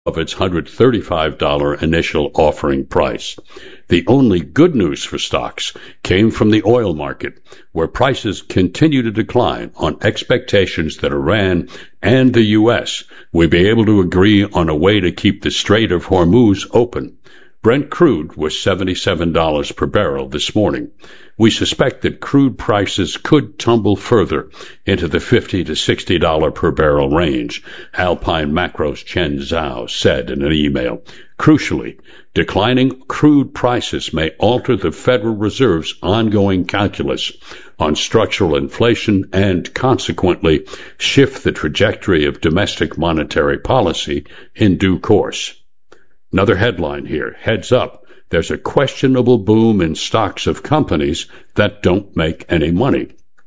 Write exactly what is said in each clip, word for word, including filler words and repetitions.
of its one hundred thirty-five dollars initial offering price. The only good news for stocks came from the oil market, where prices continue to decline on expectations that Iran and the U S will be able to agree on a way to keep the Strait of Hormuz open. Brent crude was seventy-seven dollars per barrel this morning. We suspect that crude prices could tumble further into the fifty to sixty dollars per barrel range, Alpine Macro's Chen Zhao said in an email. Crucially, declining crude prices may alter the Federal Reserve's ongoing calculus on structural inflation and consequently shift the trajectory of domestic monetary policy in due course. Another headline here, heads up, there's a questionable boom in stocks of companies that don't make any money.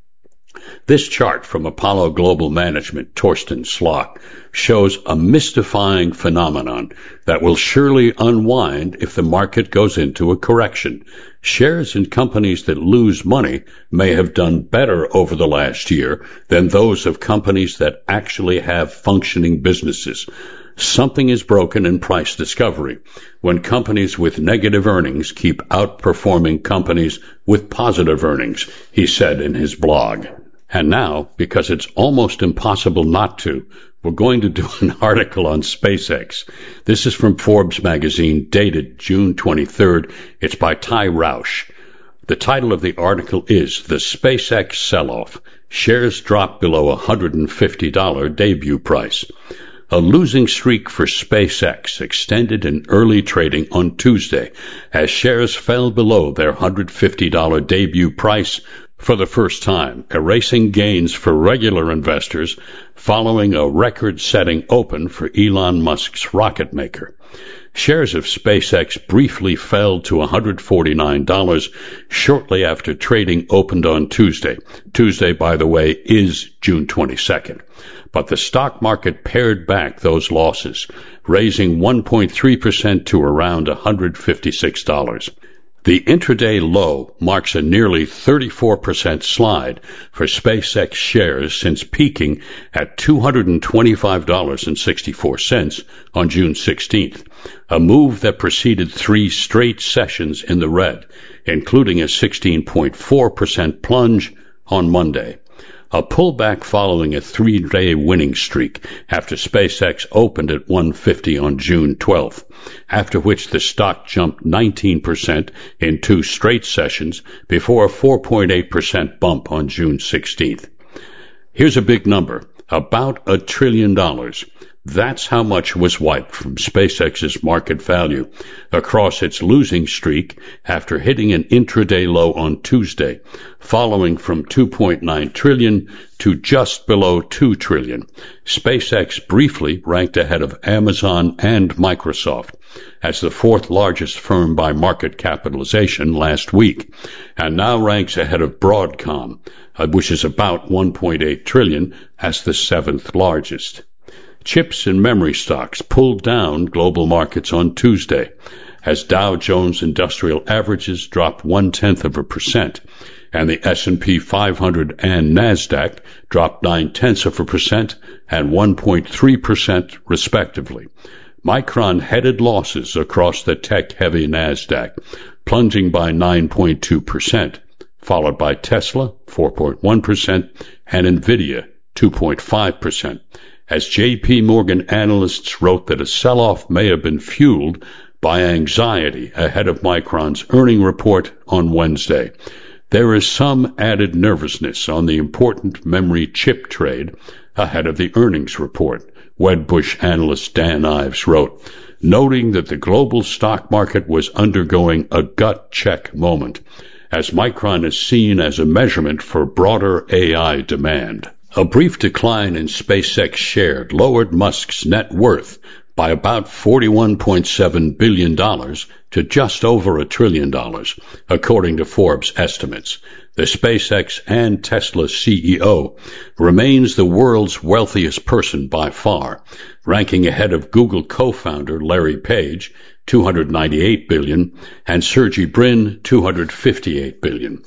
This chart from Apollo Global Management, Torsten Slok, shows a mystifying phenomenon that will surely unwind if the market goes into a correction. Shares in companies that lose money may have done better over the last year than those of companies that actually have functioning businesses. Something is broken in price discovery when companies with negative earnings keep outperforming companies with positive earnings, he said in his blog. And now, because it's almost impossible not to, we're going to do an article on SpaceX. This is from Forbes magazine, dated June twenty-third. It's by Ty Rausch. The title of the article is The SpaceX Sell-Off. Shares drop below one hundred fifty dollars debut price. A losing streak for SpaceX extended in early trading on Tuesday as shares fell below their one hundred fifty dollars debut price for the first time, erasing gains for regular investors following a record-setting open for Elon Musk's rocket maker. Shares of SpaceX briefly fell to one hundred forty-nine dollars shortly after trading opened on Tuesday. Tuesday, by the way, is June twenty-second. But the stock market pared back those losses, raising one point three percent to around one hundred fifty-six dollars. The intraday low marks a nearly thirty-four percent slide for SpaceX shares since peaking at two hundred twenty-five dollars and sixty-four cents on June sixteenth, a move that preceded three straight sessions in the red, including a sixteen point four percent plunge on Monday. A pullback following a three-day winning streak after SpaceX opened at one hundred fifty on June twelfth, after which the stock jumped nineteen percent in two straight sessions before a four point eight percent bump on June sixteenth. Here's a big number, about a trillion dollars. That's how much was wiped from SpaceX's market value across its losing streak after hitting an intraday low on Tuesday, falling from two point nine trillion dollars to just below two trillion dollars. SpaceX briefly ranked ahead of Amazon and Microsoft as the fourth largest firm by market capitalization last week, and now ranks ahead of Broadcom, which is about one point eight trillion dollars, as the seventh largest. Chips and memory stocks pulled down global markets on Tuesday as Dow Jones Industrial Averages dropped one-tenth of a percent and the S and P five hundred and NASDAQ dropped nine-tenths of a percent and one point three percent respectively. Micron headed losses across the tech-heavy NASDAQ, plunging by nine point two percent, followed by Tesla, four point one percent, and NVIDIA, two point five percent. As J P Morgan analysts wrote that a sell-off may have been fueled by anxiety ahead of Micron's earning report on Wednesday. There is some added nervousness on the important memory chip trade ahead of the earnings report, Wedbush analyst Dan Ives wrote, noting that the global stock market was undergoing a gut check moment, as Micron is seen as a measurement for broader A I demand. A brief decline in SpaceX shares lowered Musk's net worth by about forty-one point seven billion dollars to just over a trillion dollars, according to Forbes estimates. The SpaceX and Tesla C E O remains the world's wealthiest person by far, ranking ahead of Google co-founder Larry Page, two hundred ninety-eight billion dollars, and Sergey Brin, two hundred fifty-eight billion dollars.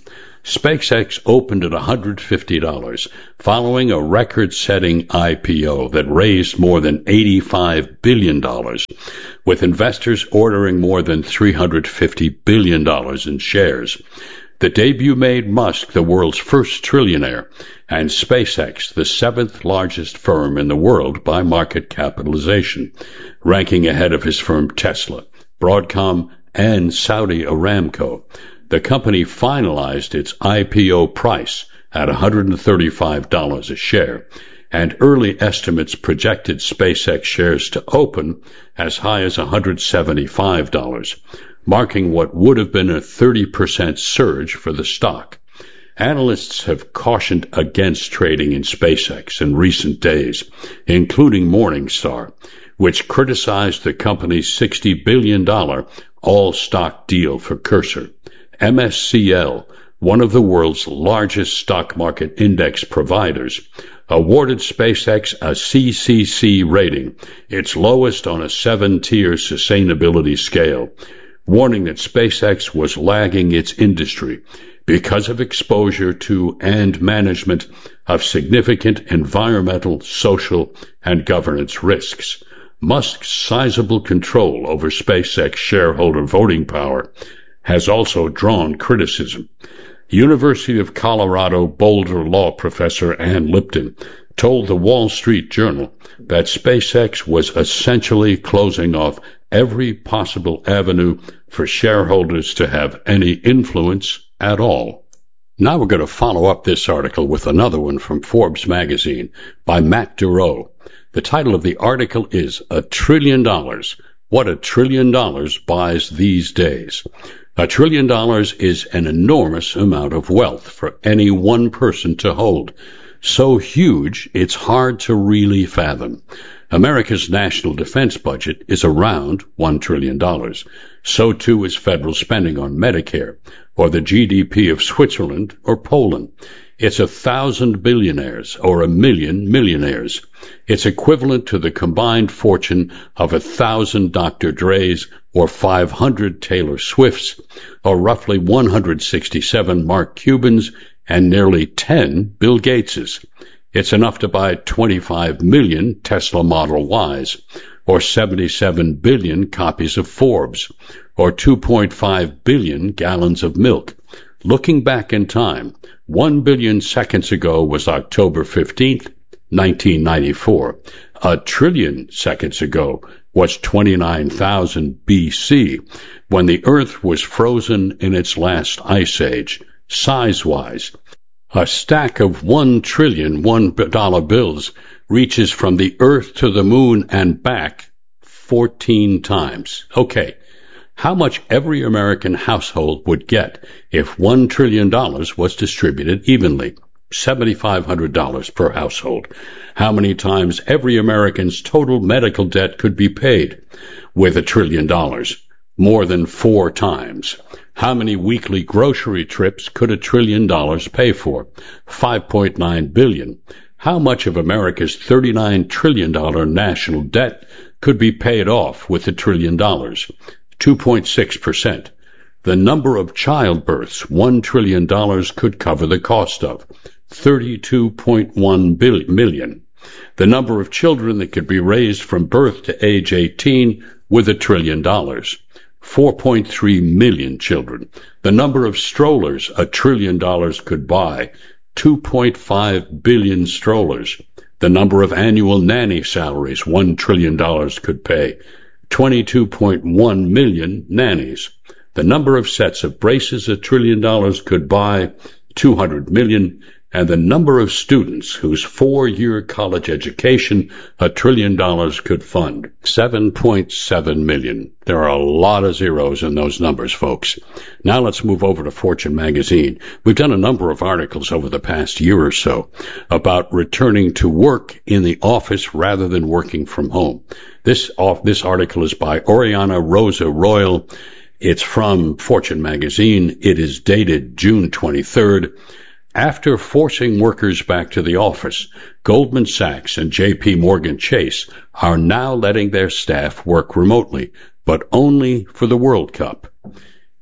SpaceX opened at one hundred fifty dollars, following a record-setting I P O that raised more than eighty-five billion dollars, with investors ordering more than three hundred fifty billion dollars in shares. The debut made Musk the world's first trillionaire, and SpaceX the seventh largest firm in the world by market capitalization, ranking ahead of his firm Tesla, Broadcom, and Saudi Aramco. The company finalized its I P O price at one hundred thirty-five dollars a share, and early estimates projected SpaceX shares to open as high as one hundred seventy-five dollars, marking what would have been a thirty percent surge for the stock. Analysts have cautioned against trading in SpaceX in recent days, including Morningstar, which criticized the company's sixty billion dollars all-stock deal for Cursor. M S C L, one of the world's largest stock market index providers, awarded SpaceX a C C C rating, its lowest on a seven-tier sustainability scale, warning that SpaceX was lagging its industry because of exposure to and management of significant environmental, social, and governance risks. Musk's sizable control over SpaceX shareholder voting power has also drawn criticism. University of Colorado Boulder law professor Ann Lipton told the Wall Street Journal that SpaceX was essentially closing off every possible avenue for shareholders to have any influence at all. Now we're going to follow up this article with another one from Forbes magazine by Matt Dureau. The title of the article is A Trillion Dollars. What a Trillion Dollars Buys These Days. A trillion dollars is an enormous amount of wealth for any one person to hold. So huge, it's hard to really fathom. America's national defense budget is around one trillion dollars. So too is federal spending on Medicare, or the G D P of Switzerland or Poland. It's a thousand billionaires or a million millionaires. It's equivalent to the combined fortune of a thousand Doctor Dre's or five hundred Taylor Swifts, or roughly one hundred sixty-seven Mark Cubans and nearly ten Bill Gateses. It's enough to buy twenty-five million Tesla Model Ys, or seventy-seven billion copies of Forbes, or two point five billion gallons of milk. Looking back in time, one billion seconds ago was October fifteenth, nineteen ninety-four. A trillion seconds ago was twenty-nine thousand B C, when the Earth was frozen in its last ice age. Size-wise, a stack of one trillion one-dollar bills reaches from the Earth to the Moon and back fourteen times. Okay. How much every American household would get if one trillion dollars was distributed evenly? seven thousand five hundred dollars per household. How many times every American's total medical debt could be paid with a trillion dollars? More than four times. How many weekly grocery trips could a trillion dollars pay for? five point nine billion. How much of America's thirty-nine trillion dollars national debt could be paid off with a trillion dollars? two point six percent. The number of childbirths one trillion dollars could cover the cost of, thirty-two point one million. The number of children that could be raised from birth to age eighteen with a trillion dollars, four point three million children. The number of strollers a trillion dollars could buy, two point five billion strollers. The number of annual nanny salaries one trillion dollars could pay, twenty-two point one million nannies. The number of sets of braces a trillion dollars could buy, two hundred million, and the number of students whose four-year college education a trillion dollars could fund, seven point seven million. There are a lot of zeros in those numbers, folks. Now let's move over to Fortune magazine. We've done a number of articles over the past year or so about returning to work in the office rather than working from home. This, off, this article is by Oriana Rosa Royal. It's from Fortune magazine. It is dated June twenty-third. After forcing workers back to the office, Goldman Sachs and J P Morgan Chase are now letting their staff work remotely, but only for the World Cup.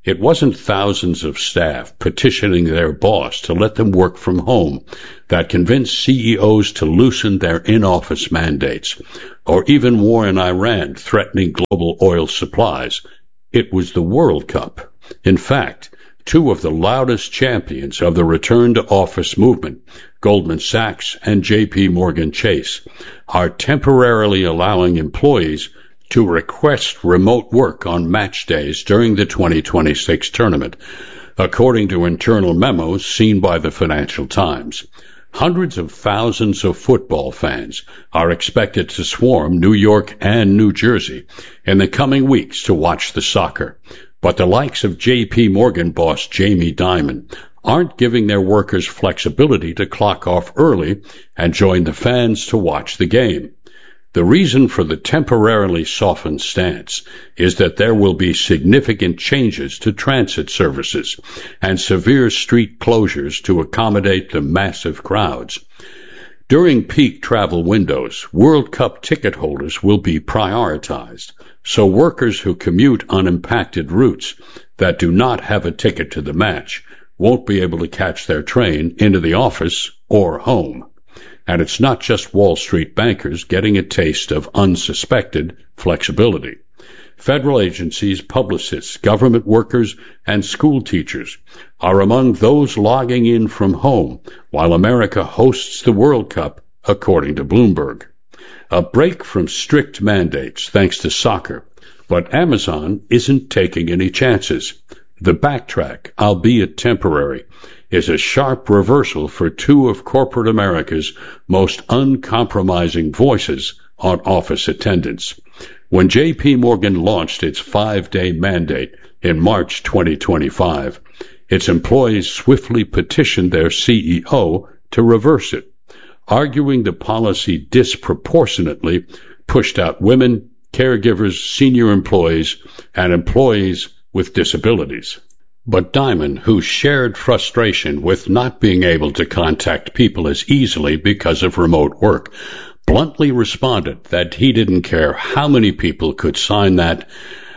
It wasn't thousands of staff petitioning their boss to let them work from home that convinced C E Os to loosen their in-office mandates, or even war in Iran threatening global oil supplies. It was the World Cup. In fact, two of the loudest champions of the return-to-office movement, Goldman Sachs and J P Morgan Chase, are temporarily allowing employees to request remote work on match days during the twenty twenty-six tournament, according to internal memos seen by the Financial Times. Hundreds of thousands of football fans are expected to swarm New York and New Jersey in the coming weeks to watch the soccer. But the likes of J P Morgan boss Jamie Dimon aren't giving their workers flexibility to clock off early and join the fans to watch the game. The reason for the temporarily softened stance is that there will be significant changes to transit services and severe street closures to accommodate the massive crowds. During peak travel windows, World Cup ticket holders will be prioritized, so workers who commute unimpacted routes that do not have a ticket to the match won't be able to catch their train into the office or home. And it's not just Wall Street bankers getting a taste of unsuspected flexibility. Federal agencies, publicists, government workers, and school teachers are among those logging in from home while America hosts the World Cup, according to Bloomberg. A break from strict mandates thanks to soccer, but Amazon isn't taking any chances. The backtrack, albeit temporary, is a sharp reversal for two of corporate America's most uncompromising voices on office attendance. When J P Morgan launched its five-day mandate in March twenty twenty-five, its employees swiftly petitioned their C E O to reverse it, arguing the policy disproportionately pushed out women, caregivers, senior employees, and employees with disabilities. But Dimon, who shared frustration with not being able to contact people as easily because of remote work, bluntly responded that he didn't care how many people could sign that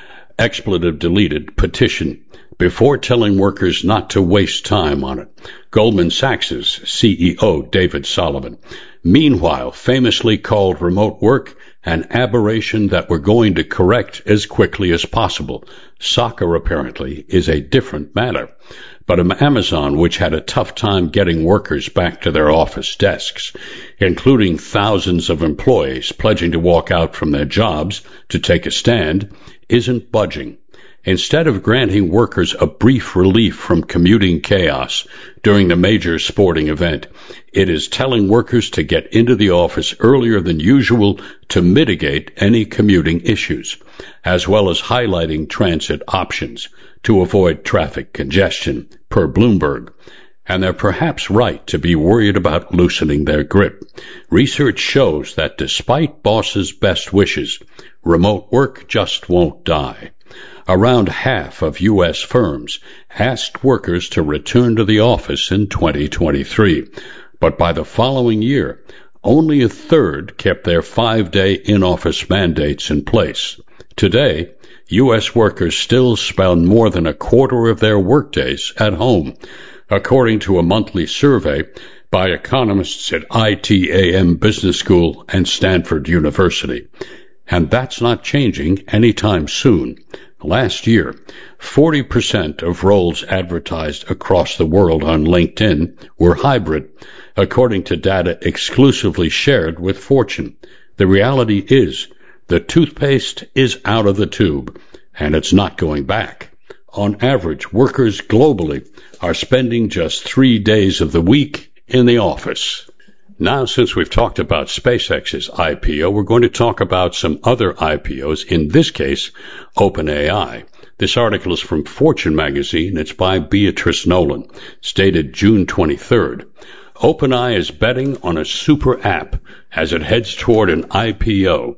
expletive-deleted petition before telling workers not to waste time on it. Goldman Sachs's C E O, David Solomon, meanwhile, famously called remote work an aberration that we're going to correct as quickly as possible. Soccer, apparently, is a different matter. But Amazon, which had a tough time getting workers back to their office desks, including thousands of employees pledging to walk out from their jobs to take a stand, isn't budging. Instead of granting workers a brief relief from commuting chaos during the major sporting event, it is telling workers to get into the office earlier than usual to mitigate any commuting issues, as well as highlighting transit options to avoid traffic congestion, per Bloomberg. And they're perhaps right to be worried about loosening their grip. Research shows that despite bosses' best wishes, remote work just won't die. Around half of U S firms asked workers to return to the office in twenty twenty-three, but by the following year, only a third kept their five-day in-office mandates in place. Today, U S workers still spend more than a quarter of their workdays at home, according to a monthly survey by economists at I T A M Business School and Stanford University. And that's not changing anytime soon. Last year, forty percent of roles advertised across the world on LinkedIn were hybrid, according to data exclusively shared with Fortune. The reality is, the toothpaste is out of the tube, and it's not going back. On average, workers globally are spending just three days of the week in the office. Now, since we've talked about SpaceX's I P O, we're going to talk about some other I P Os, in this case, OpenAI. This article is from Fortune magazine. It's by Beatrice Nolan. It's dated June twenty-third. OpenAI is betting on a super app as it heads toward an I P O.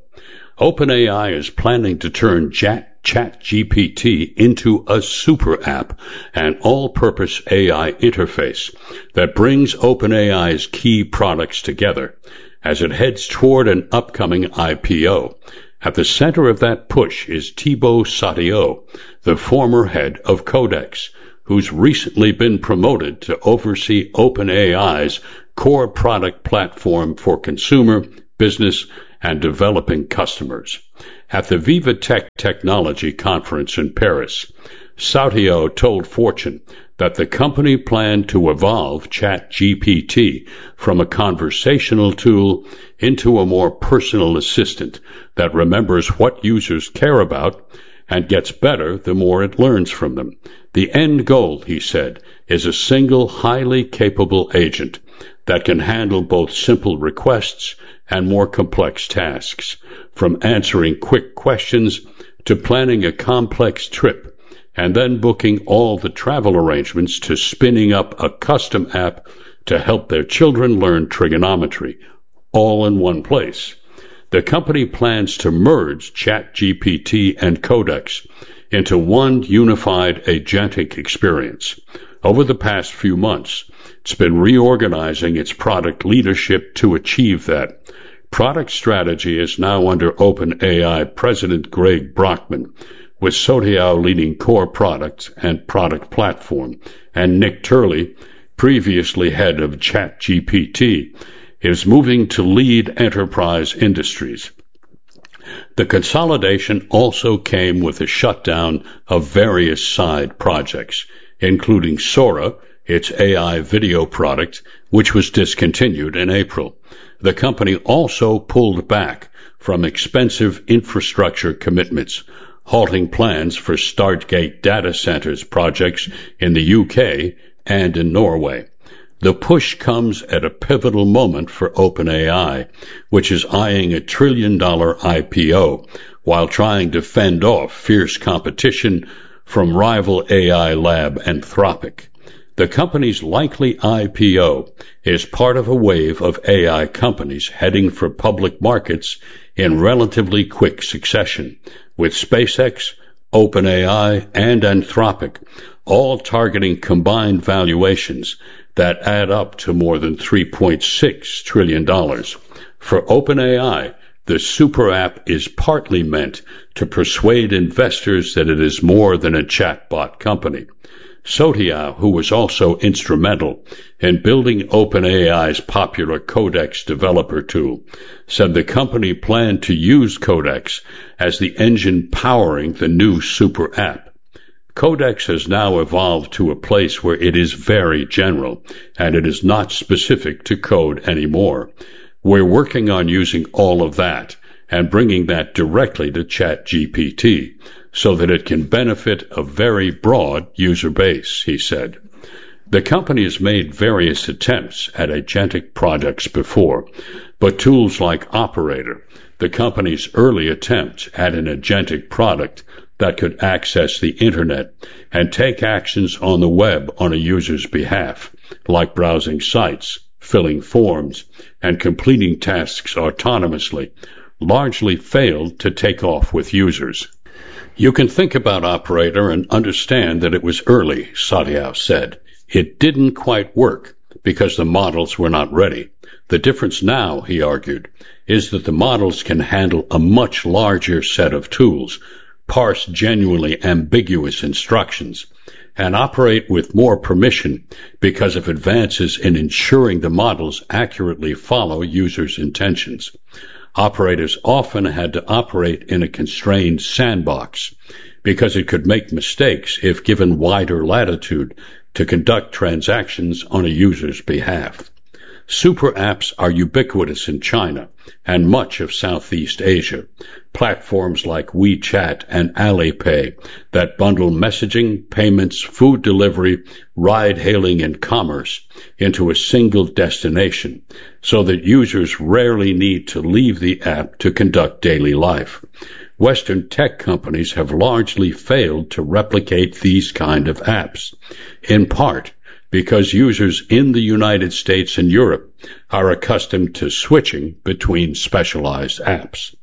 OpenAI is planning to turn ChatGPT into a super app, an all-purpose A I interface that brings OpenAI's key products together as it heads toward an upcoming I P O. At the center of that push is Thibaut Satillo, the former head of Codex, who's recently been promoted to oversee OpenAI's core product platform for consumer, business, and developing customers. At the Viva Tech Technology Conference in Paris, Satillo told Fortune that the company planned to evolve ChatGPT from a conversational tool into a more personal assistant that remembers what users care about and gets better the more it learns from them. The end goal, he said, is a single highly capable agent that can handle both simple requests and more complex tasks, from answering quick questions to planning a complex trip, and then booking all the travel arrangements to spinning up a custom app to help their children learn trigonometry, all in one place. The company plans to merge ChatGPT and Codex into one unified agentic experience. Over the past few months, it's been reorganizing its product leadership to achieve that. Product strategy is now under OpenAI President Greg Brockman, with Satillo leading core product and product platform, and Nick Turley, previously head of ChatGPT, is moving to lead enterprise industries. The consolidation also came with a shutdown of various side projects, including Sora, its A I video product, which was discontinued in April. The company also pulled back from expensive infrastructure commitments, halting plans for Stargate data centers projects in the U K and in Norway. The push comes at a pivotal moment for OpenAI, which is eyeing a trillion-dollar I P O while trying to fend off fierce competition from rival A I lab Anthropic. The company's likely I P O is part of a wave of A I companies heading for public markets in relatively quick succession, with SpaceX, OpenAI, and Anthropic all targeting combined valuations that add up to more than three point six trillion dollars. For OpenAI, the super app is partly meant to persuade investors that it is more than a chatbot company. Satillo, who was also instrumental in building OpenAI's popular Codex developer tool, said the company planned to use Codex as the engine powering the new super app. Codex has now evolved to a place where it is very general, and it is not specific to code anymore. We're working on using all of that and bringing that directly to ChatGPT so that it can benefit a very broad user base, he said. The company has made various attempts at agentic projects before, but tools like Operator, the company's early attempt at an agentic product that could access the internet and take actions on the web on a user's behalf, like browsing sites, filling forms, and completing tasks autonomously, largely failed to take off with users. You can think about Operator and understand that it was early, Satillo said. It didn't quite work because the models were not ready. The difference now, he argued, is that the models can handle a much larger set of tools, parse genuinely ambiguous instructions, and operate with more permission because of advances in ensuring the models accurately follow users' intentions. Operators often had to operate in a constrained sandbox because it could make mistakes if given wider latitude to conduct transactions on a user's behalf. Super apps are ubiquitous in China and much of Southeast Asia. Platforms like WeChat and Alipay that bundle messaging, payments, food delivery, ride-hailing, and commerce into a single destination so that users rarely need to leave the app to conduct daily life. Western tech companies have largely failed to replicate these kind of apps, in part because users in the United States and Europe are accustomed to switching between specialized apps.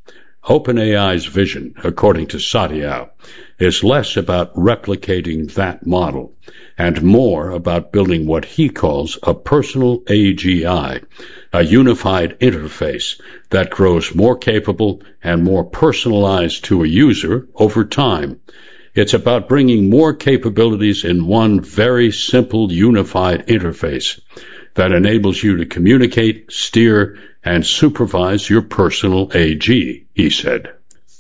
OpenAI's vision, according to Satya, is less about replicating that model and more about building what he calls a personal A G I, a unified interface that grows more capable and more personalized to a user over time. It's about bringing more capabilities in one very simple unified interface that enables you to communicate, steer, and supervise your personal A G, he said.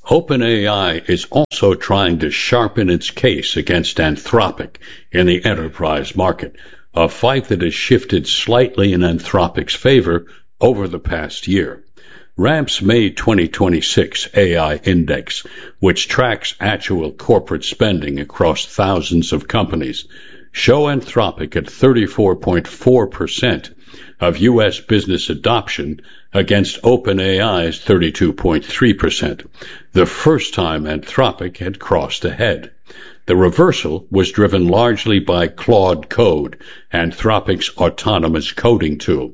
OpenAI is also trying to sharpen its case against Anthropic in the enterprise market, a fight that has shifted slightly in Anthropic's favor over the past year. RAMP's May twenty twenty-six A I Index, which tracks actual corporate spending across thousands of companies, show Anthropic at thirty-four point four percent of U S business adoption against OpenAI's thirty-two point three percent, the first time Anthropic had crossed ahead. The reversal was driven largely by Claude Code, Anthropic's autonomous coding tool.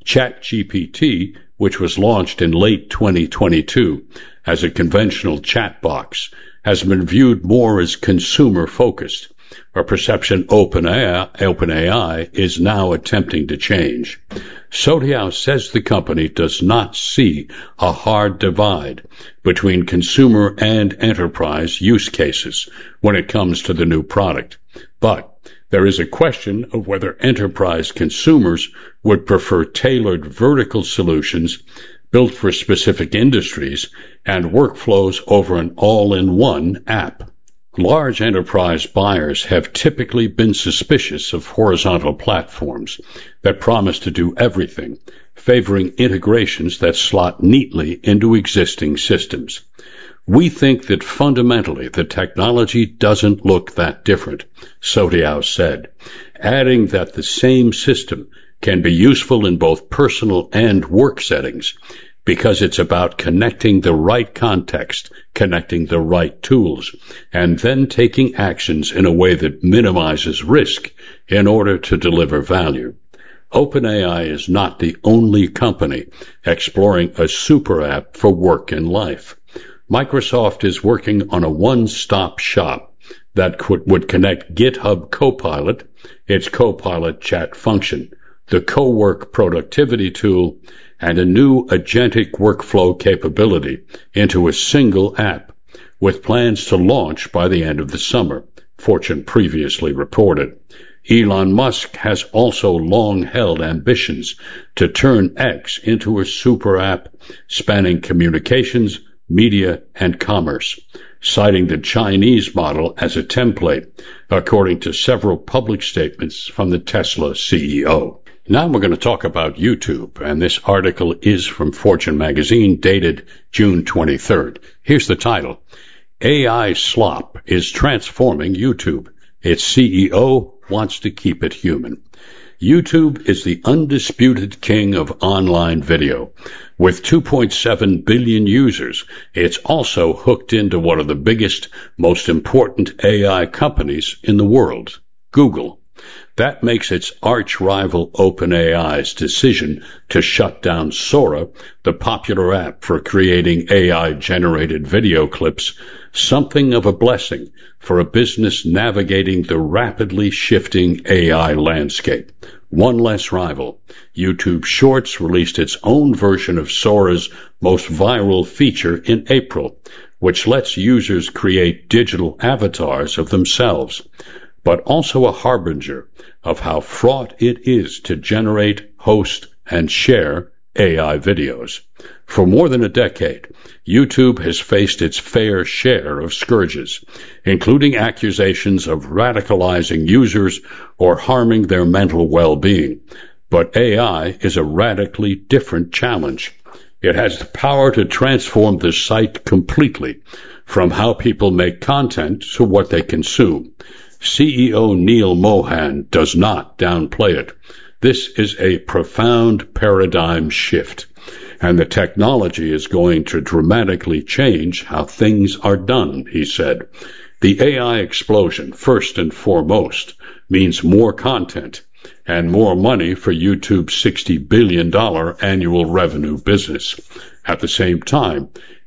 ChatGPT, which was launched in late twenty twenty-two as a conventional chat box, has been viewed more as consumer-focused, a perception OpenAI, OpenAI is now attempting to change. Satya says the company does not see a hard divide between consumer and enterprise use cases when it comes to the new product, but there is a question of whether enterprise consumers would prefer tailored vertical solutions built for specific industries and workflows over an all-in-one app. Large enterprise buyers have typically been suspicious of horizontal platforms that promise to do everything, favoring integrations that slot neatly into existing systems. We think that fundamentally the technology doesn't look that different, Satya said, adding that the same system can be useful in both personal and work settings because it's about connecting the right context, connecting the right tools, and then taking actions in a way that minimizes risk in order to deliver value. OpenAI is not the only company exploring a super app for work and life. Microsoft is working on a one-stop shop that could, would connect GitHub Copilot, its Copilot chat function, the CoWork productivity tool, and a new agentic workflow capability into a single app, with plans to launch by the end of the summer, Fortune previously reported. Elon Musk has also long held ambitions to turn X into a super app spanning communications, media, and commerce, citing the Chinese model as a template, according to several public statements from the Tesla C E O. Now we're going to talk about YouTube, and this article is from Fortune magazine, dated June twenty-third. Here's the title. A I slop is transforming YouTube. Its C E O wants to keep it human. YouTube is the undisputed king of online video. With two point seven billion users, it's also hooked into one of the biggest, most important A I companies in the world, Google. That makes its arch-rival OpenAI's decision to shut down Sora, the popular app for creating A I-generated video clips, something of a blessing for a business navigating the rapidly shifting A I landscape. One less rival. YouTube Shorts released its own version of Sora's most viral feature in April, which lets users create digital avatars of themselves, but also a harbinger of how fraught it is to generate, host, and share A I videos. For more than a decade, YouTube has faced its fair share of scourges, including accusations of radicalizing users or harming their mental well-being. But A I is a radically different challenge. It has the power to transform the site completely, from how people make content to what they consume. C E O Neil Mohan does not downplay it. This is a profound paradigm shift, and the technology is going to dramatically change how things are done, he said. The A I explosion, first and foremost, means more content and more money for YouTube's sixty billion dollars annual revenue business. At the same time,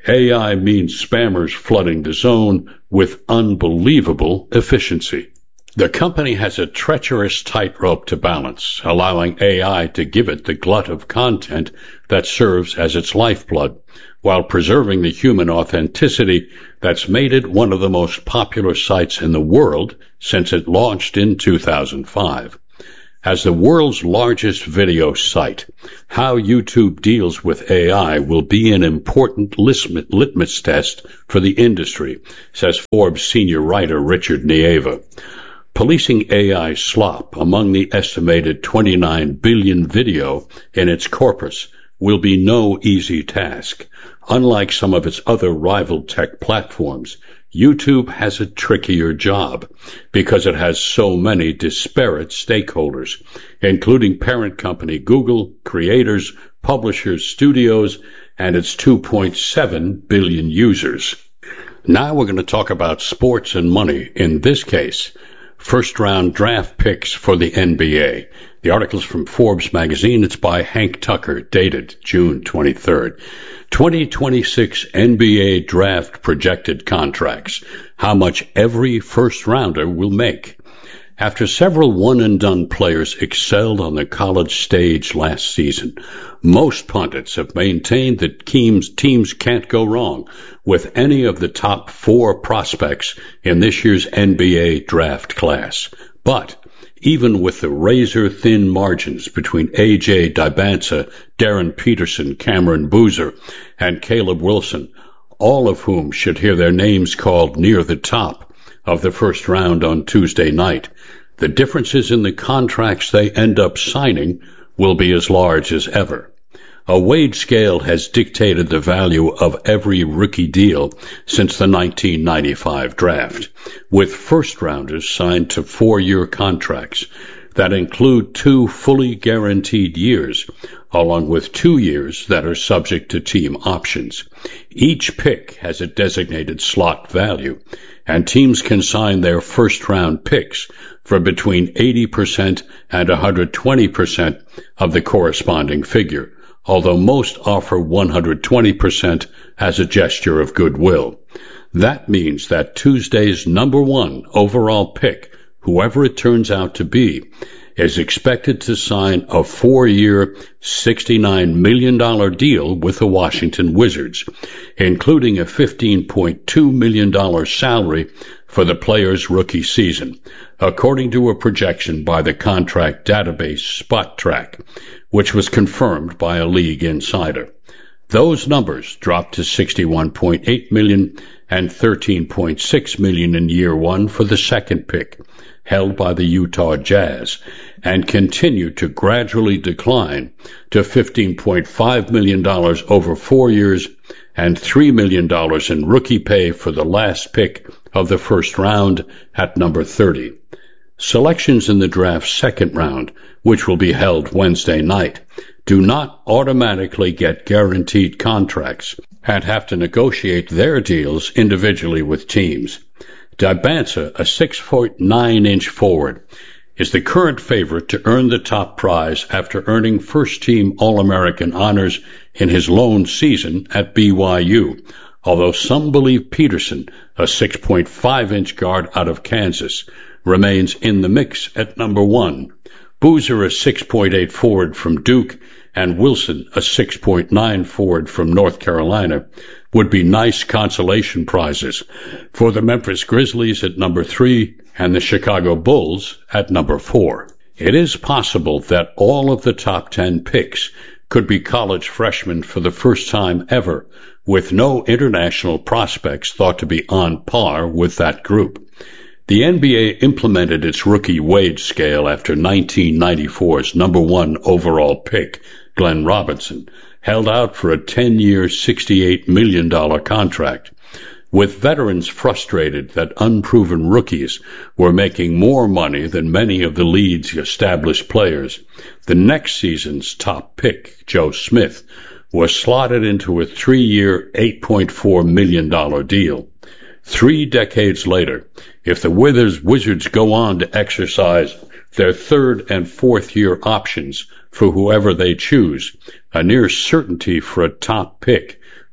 A I means spammers flooding the zone with unbelievable efficiency. The company has a treacherous tightrope to balance, allowing A I to give it the glut of content that serves as its lifeblood, while preserving the human authenticity that's made it one of the most popular sites in the world since it launched in two thousand five. As the world's largest video site, how YouTube deals with A I will be an important litmus test for the industry, says Forbes senior writer Richard Nieva. Policing A I slop among the estimated twenty-nine billion video in its corpus will be no easy task. Unlike some of its other rival tech platforms, YouTube has a trickier job because it has so many disparate stakeholders, including parent company Google, creators, publishers, studios, and its two point seven billion users. Now we're going to talk about sports and money. In this case, first round draft picks for the N B A. The article's from Forbes magazine. It's by Hank Tucker, dated June twenty-third. twenty twenty-six N B A draft projected contracts. How much every first rounder will make. After several one-and-done players excelled on the college stage last season, most pundits have maintained that teams, teams can't go wrong with any of the top four prospects in this year's N B A draft class. But even with the razor-thin margins between A J Dybantsa, Darren Peterson, Cameron Boozer, and Caleb Wilson, all of whom should hear their names called near the top of the first round on Tuesday night, the differences in the contracts they end up signing will be as large as ever. A wage scale has dictated the value of every rookie deal since the nineteen ninety-five draft, with first-rounders signed to four-year contracts that include two fully guaranteed years, along with two years that are subject to team options. Each pick has a designated slot value, and teams can sign their first-round picks for between eighty percent and one hundred twenty percent of the corresponding figure, although most offer one hundred twenty percent as a gesture of goodwill. That means that Tuesday's number one overall pick, whoever it turns out to be, is expected to sign a four-year, sixty-nine million dollars deal with the Washington Wizards, including a fifteen point two million dollars salary for the player's rookie season, according to a projection by the contract database SpotTrack, which was confirmed by a league insider. Those numbers dropped to sixty-one point eight million dollars and thirteen point six million dollars in year one for the second pick, held by the Utah Jazz, and continue to gradually decline to fifteen point five million dollars over four years and three million dollars in rookie pay for the last pick of the first round at number thirty. Selections in the draft's second round, which will be held Wednesday night, do not automatically get guaranteed contracts and have to negotiate their deals individually with teams. Dybantsa, a six foot nine inch forward, is the current favorite to earn the top prize after earning first-team All-American honors in his lone season at B Y U, although some believe Peterson, a six point five inch guard out of Kansas, remains in the mix at number one. Boozer, a six point eight forward from Duke, and Wilson, a six point nine forward from North Carolina, would be nice consolation prizes for the Memphis Grizzlies at number three and the Chicago Bulls at number four. It is possible that all of the top ten picks could be college freshmen for the first time ever, with no international prospects thought to be on par with that group. The N B A implemented its rookie wage scale after nineteen ninety-four's number one overall pick, Glenn Robinson, held out for a ten-year, sixty-eight million dollars contract. With veterans frustrated that unproven rookies were making more money than many of the league's established players, the next season's top pick, Joe Smith, was slotted into a three-year, eight point four million dollars deal. Three decades later, if the Wizards go on to exercise their third and fourth year options for whoever they choose, a near certainty for a top pick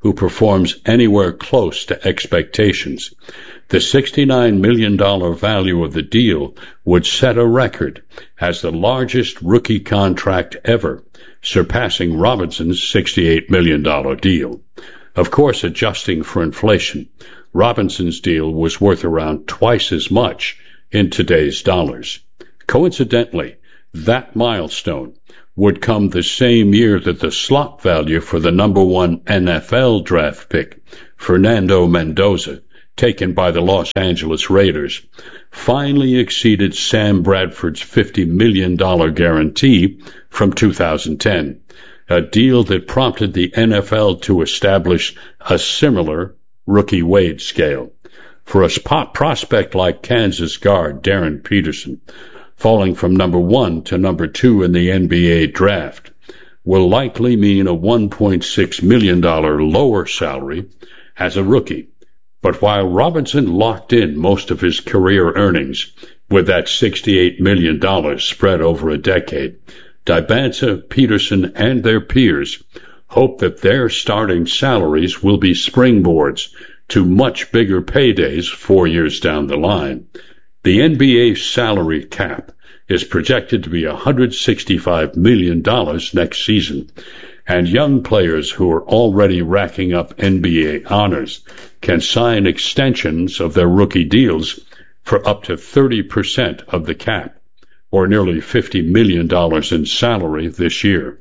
who performs anywhere close to expectations. The sixty-nine million dollars value of the deal would set a record as the largest rookie contract ever, surpassing Robinson's sixty-eight million dollars deal. Of course, adjusting for inflation, Robinson's deal was worth around twice as much in today's dollars. Coincidentally, that milestone would come the same year that the slot value for the number one N F L draft pick, Fernando Mendoza, taken by the Los Angeles Raiders, finally exceeded Sam Bradford's fifty million dollars guarantee from two thousand ten, a deal that prompted the N F L to establish a similar rookie wage scale. For a spot prospect like Kansas guard Darren Peterson, falling from number one to number two in the N B A draft will likely mean a one point six million dollars lower salary as a rookie. But while Robinson locked in most of his career earnings with that sixty-eight million dollars spread over a decade, Dybansa, Peterson, and their peers hope that their starting salaries will be springboards to much bigger paydays four years down the line. The N B A salary cap is projected to be one hundred sixty-five million dollars next season, and young players who are already racking up N B A honors can sign extensions of their rookie deals for up to thirty percent of the cap, or nearly fifty million dollars in salary this year.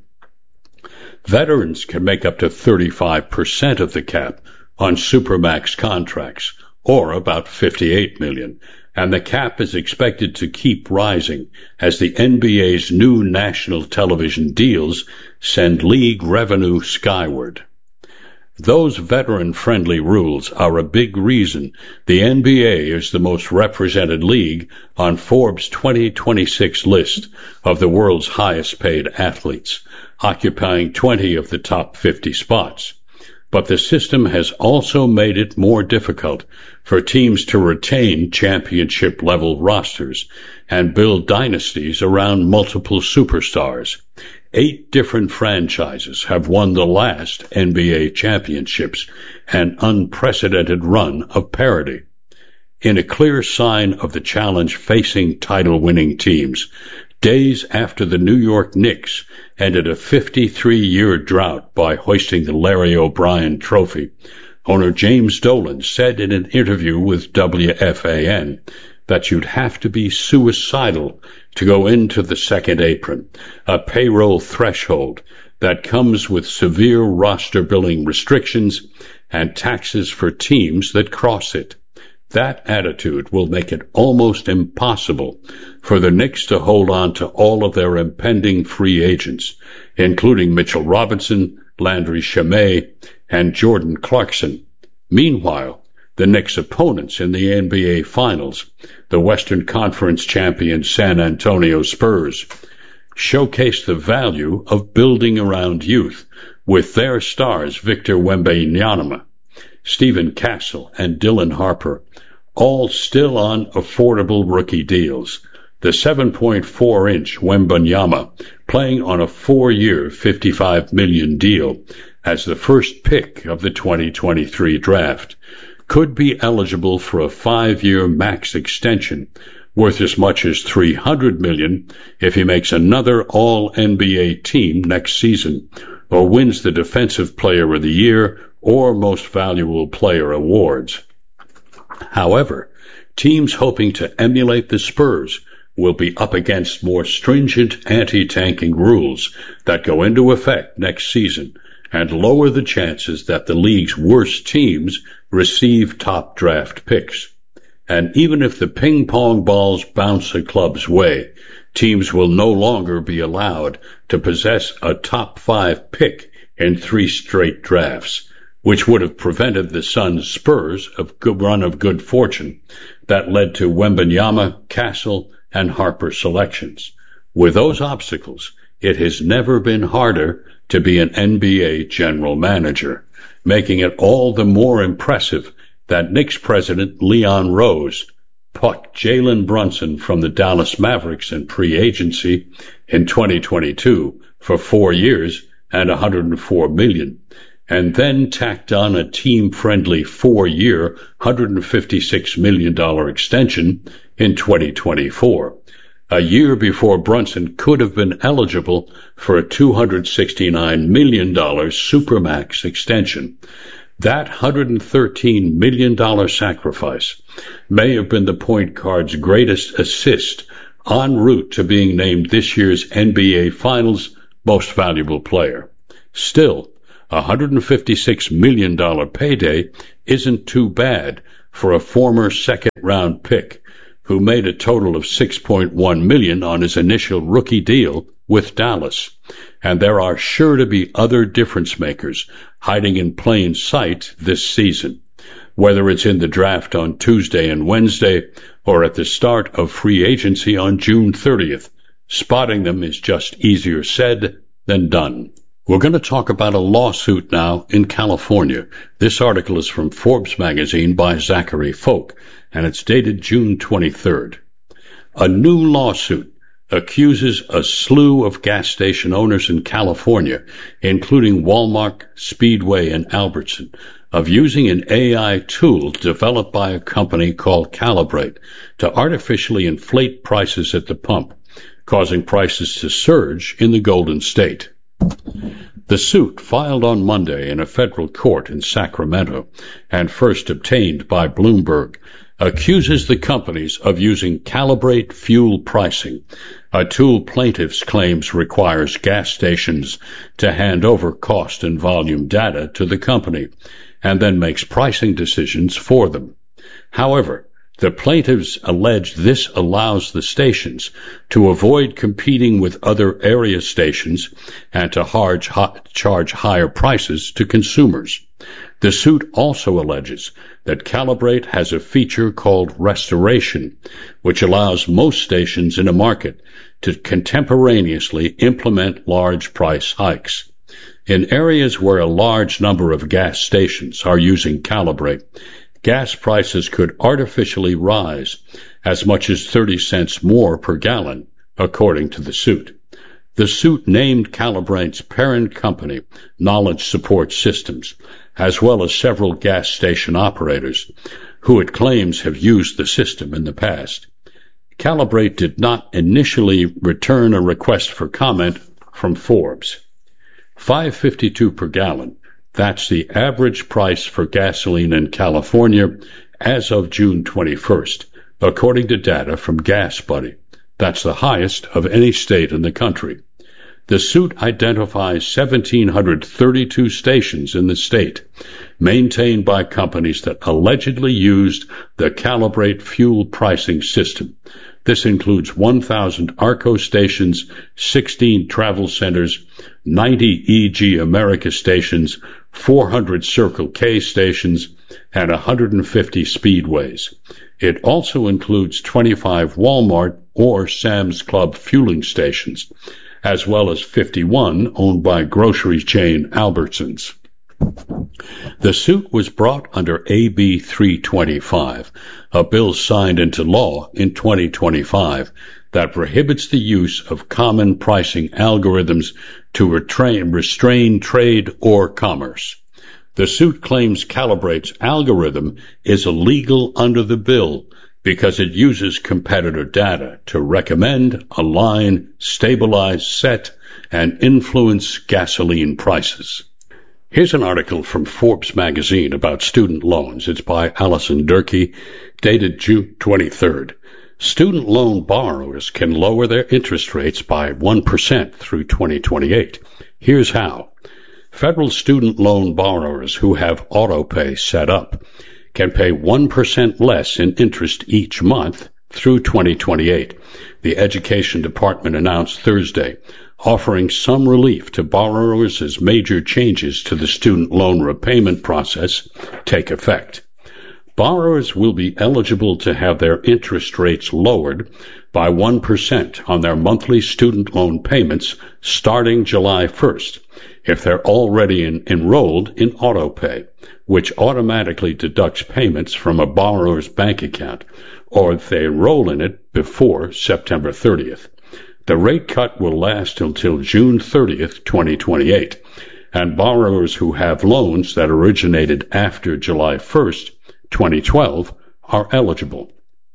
Veterans can make up to thirty-five percent of the cap on Supermax contracts, or about fifty-eight million dollars. And the cap is expected to keep rising as the N B A's new national television deals send league revenue skyward. Those veteran-friendly rules are a big reason the N B A is the most represented league on Forbes' twenty twenty-six list of the world's highest-paid athletes, occupying twenty of the top fifty spots. But the system has also made it more difficult for teams to retain championship-level rosters and build dynasties around multiple superstars. Eight different franchises have won the last N B A championships, an unprecedented run of parity. In a clear sign of the challenge facing title-winning teams, days after the New York Knicks ended a fifty-three-year drought by hoisting the Larry O'Brien Trophy, owner James Dolan said in an interview with W F A N that you'd have to be suicidal to go into the second apron, a payroll threshold that comes with severe roster billing restrictions and taxes for teams that cross it. That attitude will make it almost impossible for the Knicks to hold on to all of their impending free agents, including Mitchell Robinson, Landry Shamet, and Jordan Clarkson. Meanwhile, the Knicks' opponents in the N B A Finals, the Western Conference champion San Antonio Spurs, showcased the value of building around youth with their stars Victor Wembanyama, Stephen Castle, and Dylan Harper, all still on affordable rookie deals. The seven point four inch Wembanyama playing on a four-year fifty-five million dollars deal as the first pick of the twenty twenty-three draft could be eligible for a five-year max extension worth as much as three hundred million dollars if he makes another All-N B A team next season or wins the Defensive Player of the Year or Most Valuable Player awards. However, teams hoping to emulate the Spurs will be up against more stringent anti-tanking rules that go into effect next season and lower the chances that the league's worst teams receive top draft picks. And even if the ping-pong balls bounce a club's way, teams will no longer be allowed to possess a top five pick in three straight drafts, which would have prevented the Suns' Spurs of good run of good fortune that led to Wembanyama, Castle, and Harper selections. With those obstacles, it has never been harder to be an N B A general manager, making it all the more impressive that Knicks president Leon Rose plucked Jalen Brunson from the Dallas Mavericks in pre-agency in twenty twenty-two for four years and one hundred four million dollars, and then tacked on a team-friendly four-year, one hundred fifty-six million dollars extension in twenty twenty-four, a year before Brunson could have been eligible for a two hundred sixty-nine million dollars Supermax extension. That one hundred thirteen million dollars sacrifice may have been the point guard's greatest assist en route to being named this year's N B A Finals Most Valuable Player. Still, a one hundred fifty-six million dollars payday isn't too bad for a former second-round pick who made a total of six point one million dollars on his initial rookie deal with Dallas. And there are sure to be other difference makers hiding in plain sight this season, whether it's in the draft on Tuesday and Wednesday or at the start of free agency on June thirtieth. Spotting them is just easier said than done. We're going to talk about a lawsuit now in California. This article is from Forbes magazine by Zachary Folk, and it's dated June twenty-third. A new lawsuit accuses a slew of gas station owners in California, including Walmart, Speedway, and Albertson, of using an A I tool developed by a company called Calibrate to artificially inflate prices at the pump, causing prices to surge in the Golden State. The suit, filed on Monday in a federal court in Sacramento and first obtained by Bloomberg, accuses the companies of using Calibrate fuel pricing, a tool plaintiffs claims requires gas stations to hand over cost and volume data to the company and then makes pricing decisions for them. However, the plaintiffs allege this allows the stations to avoid competing with other area stations and to charge, charge higher prices to consumers. The suit also alleges that Calibrate has a feature called restoration, which allows most stations in a market to contemporaneously implement large price hikes. In areas where a large number of gas stations are using Calibrate, gas prices could artificially rise as much as thirty cents more per gallon, according to the suit. The suit named Calibrate's parent company, Knowledge Support Systems, as well as several gas station operators, who it claims have used the system in the past. Calibrate did not initially return a request for comment from Forbes. five dollars and fifty-two cents per gallon. That's the average price for gasoline in California as of June twenty-first, according to data from GasBuddy. That's the highest of any state in the country. The suit identifies one thousand seven hundred thirty-two stations in the state, maintained by companies that allegedly used the Calibrate fuel pricing system. This includes one thousand ARCO stations, sixteen travel centers, ninety E G America stations, four hundred Circle K stations, and one hundred fifty Speedways. It also includes twenty-five Walmart or Sam's Club fueling stations, as well as fifty-one owned by grocery chain Albertsons. The suit was brought under A B three twenty-five, a bill signed into law in twenty twenty-five that prohibits the use of common pricing algorithms to retrain, restrain trade or commerce. The suit claims Calibrate's algorithm is illegal under the bill because it uses competitor data to recommend, align, stabilize, set, and influence gasoline prices. Here's an article from Forbes magazine about student loans. It's by Allison Durkee, dated June twenty-third. Student loan borrowers can lower their interest rates by one percent through twenty twenty-eight. Here's how. Federal student loan borrowers who have autopay set up can pay one percent less in interest each month through twenty twenty-eight, the Education Department announced Thursday, offering some relief to borrowers as major changes to the student loan repayment process take effect. Borrowers will be eligible to have their interest rates lowered by one percent on their monthly student loan payments starting July first if they're already in, enrolled in autopay, which automatically deducts payments from a borrower's bank account, or if they enroll in it before September thirtieth. The rate cut will last until June thirtieth, twenty twenty-eight. and borrowers who have loans that originated after July first, twenty twelve, are eligible.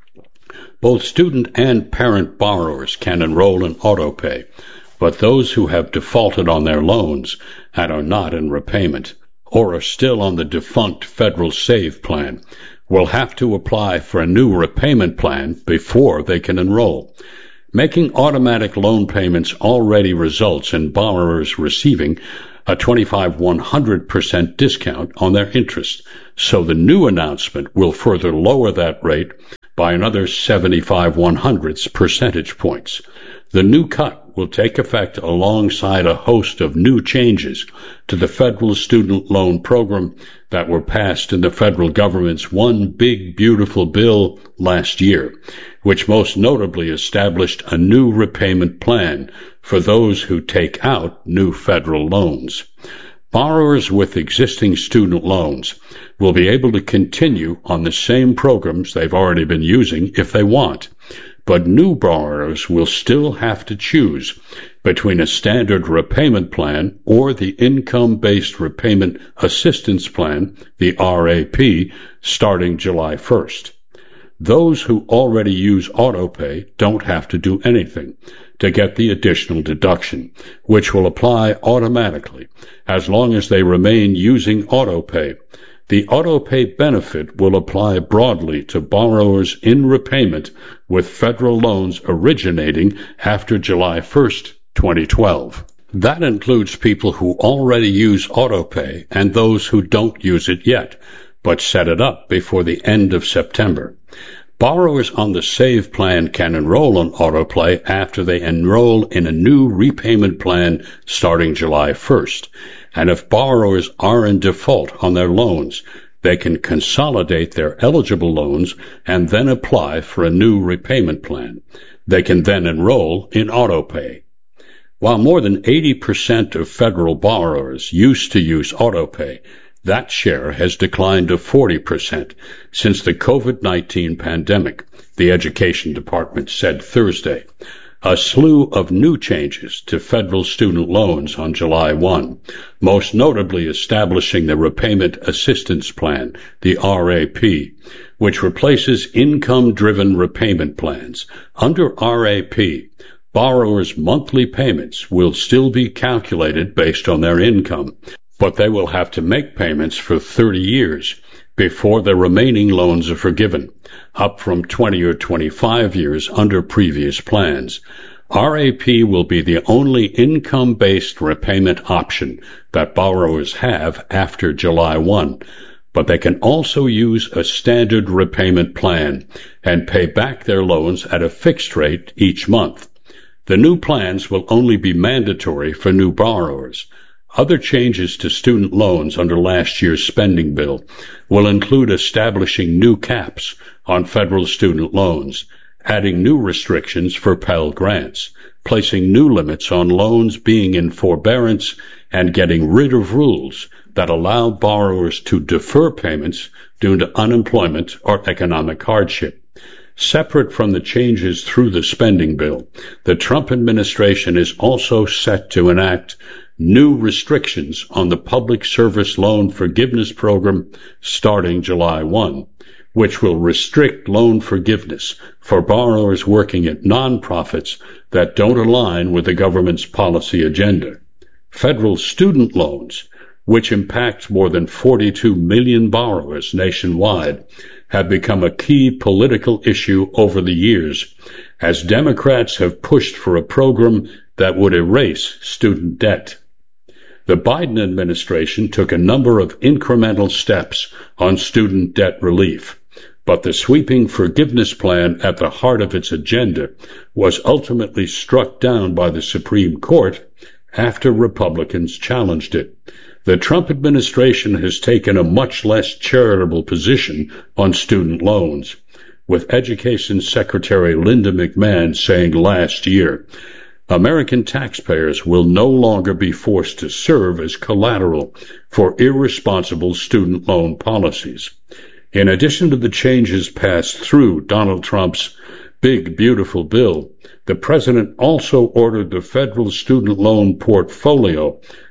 Both student and parent borrowers can enroll in autopay, but those who have defaulted on their loans and are not in repayment, or are still on the defunct Federal Save Plan, will have to apply for a new repayment plan before they can enroll. Making automatic loan payments already results in borrowers receiving a twenty-five one hundred percent discount on their interest, so the new announcement will further lower that rate by another seventy-five one hundredths percentage points. The new cut will take effect alongside a host of new changes to the federal student loan program that were passed in the federal government's One Big Beautiful Bill last year, which most notably established a new repayment plan for those who take out new federal loans. Borrowers with existing student loans will be able to continue on the same programs they've already been using if they want, but new borrowers will still have to choose between a standard repayment plan or the Income-Based Repayment Assistance Plan, the R A P, starting July first. Those who already use autopay don't have to do anything to get the additional deduction, which will apply automatically as long as they remain using autopay. The autopay benefit will apply broadly to borrowers in repayment with federal loans originating after July first, twenty twelve. That includes people who already use autopay and those who don't use it yet, but set it up before the end of September. Borrowers on the Save Plan can enroll on autopay after they enroll in a new repayment plan starting July first. And if borrowers are in default on their loans, they can consolidate their eligible loans and then apply for a new repayment plan. They can then enroll in autopay. While more than eighty percent of federal borrowers used to use autopay, that share has declined to forty percent since the COVID nineteen pandemic, the Education Department said Thursday. A slew of new changes to federal student loans on July first, most notably establishing the Repayment Assistance Plan, the R A P, which replaces income-driven repayment plans. Under R A P, borrowers' monthly payments will still be calculated based on their income, but they will have to make payments for thirty years before the remaining loans are forgiven, up from twenty or twenty-five years under previous plans. R A P will be the only income-based repayment option that borrowers have after July first, but they can also use a standard repayment plan and pay back their loans at a fixed rate each month. The new plans will only be mandatory for new borrowers. Other changes to student loans under last year's spending bill will include establishing new caps on federal student loans, adding new restrictions for Pell Grants, placing new limits on loans being in forbearance, and getting rid of rules that allow borrowers to defer payments due to unemployment or economic hardship. Separate from the changes through the spending bill, the Trump administration is also set to enact new restrictions on the Public Service Loan Forgiveness Program starting July first, which will restrict loan forgiveness for borrowers working at nonprofits that don't align with the government's policy agenda. Federal student loans, which impact more than forty-two million borrowers nationwide, have become a key political issue over the years, as Democrats have pushed for a program that would erase student debt. The Biden administration took a number of incremental steps on student debt relief, but the sweeping forgiveness plan at the heart of its agenda was ultimately struck down by the Supreme Court after Republicans challenged it. The Trump administration has taken a much less charitable position on student loans, with Education Secretary Linda McMahon saying last year, American taxpayers will no longer be forced to serve as collateral for irresponsible student loan policies. In addition to the changes passed through Donald Trump's Big Beautiful Bill, the president also ordered the federal student loan portfolio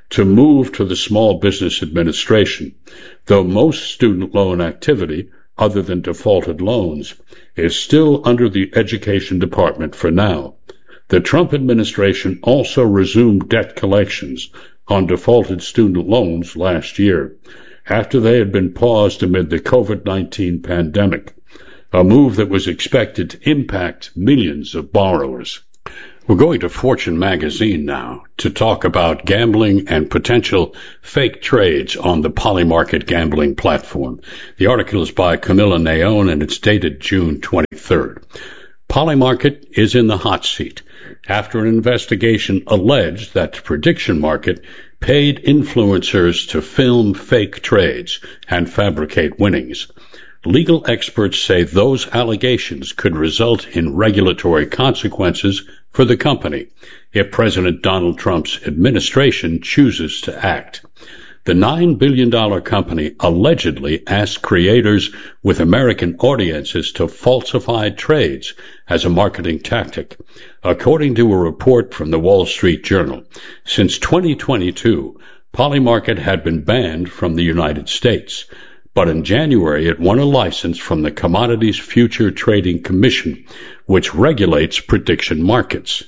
to move to the Small Business Administration, though most student loan activity, other than defaulted loans, is still under the Education Department for now. The Trump administration also resumed debt collections on defaulted student loans last year, after they had been paused amid the COVID nineteen pandemic, a move that was expected to impact millions of borrowers. We're going to Fortune magazine now to talk about gambling and potential fake trades on the Polymarket gambling platform. The article is by Camilla Naon and it's dated June twenty-third. Polymarket is in the hot seat after an investigation alleged that the prediction market paid influencers to film fake trades and fabricate winnings. Legal experts say those allegations could result in regulatory consequences for the company if President Donald Trump's administration chooses to act. The nine billion dollars company allegedly asked creators with American audiences to falsify trades as a marketing tactic, according to a report from the Wall Street Journal. Since twenty twenty-two, Polymarket had been banned from the United States, but in January it won a license from the Commodities Future Trading Commission, which regulates prediction markets.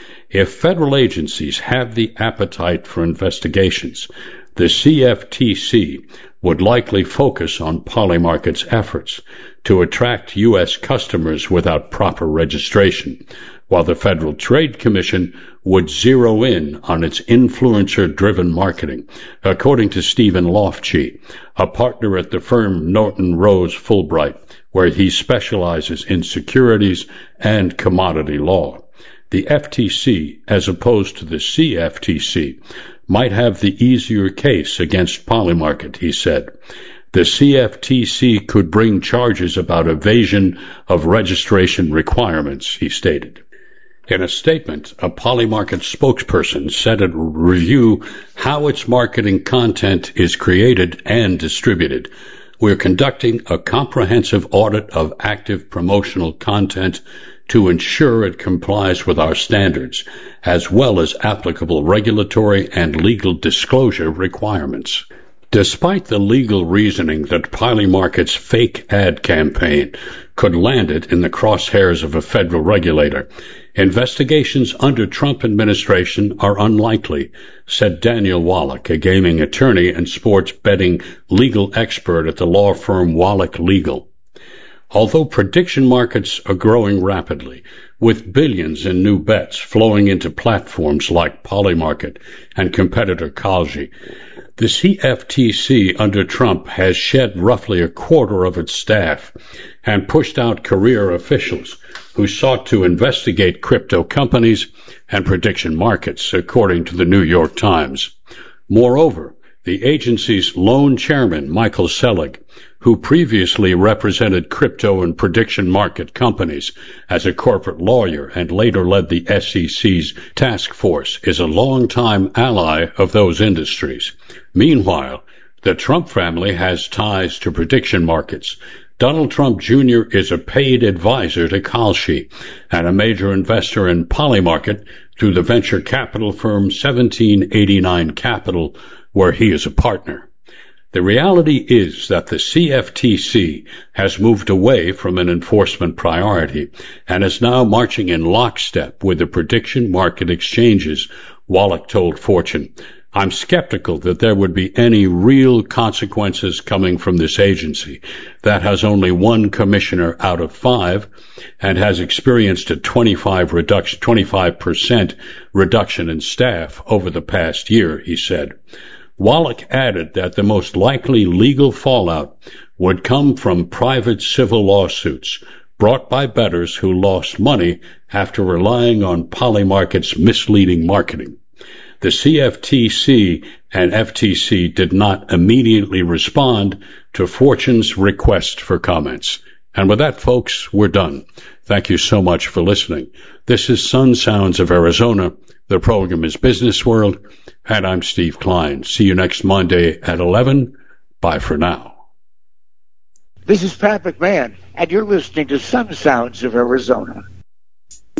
If federal agencies have the appetite for investigations, the C F T C would likely focus on Polymarket's efforts to attract U S customers without proper registration, while the Federal Trade Commission would zero in on its influencer-driven marketing, according to Stephen Loftschi, a partner at the firm Norton Rose Fulbright, where he specializes in securities and commodity law. The F T C, as opposed to the C F T C, might have the easier case against Polymarket, he said. The C F T C could bring charges about evasion of registration requirements, he stated. In a statement, a Polymarket spokesperson said it would review how its marketing content is created and distributed. We're conducting a comprehensive audit of active promotional content to ensure it complies with our standards, as well as applicable regulatory and legal disclosure requirements. Despite the legal reasoning that Polymarket's fake ad campaign could land it in the crosshairs of a federal regulator, investigations under Trump administration are unlikely, said Daniel Wallach, a gaming attorney and sports betting legal expert at the law firm Wallach Legal. Although prediction markets are growing rapidly, with billions in new bets flowing into platforms like Polymarket and competitor Kalshi, the C F T C under Trump has shed roughly a quarter of its staff and pushed out career officials who sought to investigate crypto companies and prediction markets, according to the New York Times. Moreover, the agency's lone chairman, Michael Selig, who previously represented crypto and prediction market companies as a corporate lawyer and later led the S E C's task force, is a longtime ally of those industries. Meanwhile, the Trump family has ties to prediction markets. Donald Trump Junior is a paid advisor to Kalshi and a major investor in Polymarket through the venture capital firm seventeen eighty-nine Capital, where he is a partner. The reality is that the C F T C has moved away from an enforcement priority and is now marching in lockstep with the prediction market exchanges, Wallach told Fortune. I'm skeptical that there would be any real consequences coming from this agency that has only one commissioner out of five and has experienced a twenty-five reduction, twenty-five percent reduction in staff over the past year, he said. Wallach added that the most likely legal fallout would come from private civil lawsuits brought by bettors who lost money after relying on Polymarket's misleading marketing. The C F T C and F T C did not immediately respond to Fortune's request for comments. And with that, folks, we're done. Thank you so much for listening. This is Sun Sounds of Arizona. The program is Business World, and I'm Steve Klein. See you next Monday at eleven. Bye for now. This is Pat McMahon, and you're listening to Sun Sounds of Arizona.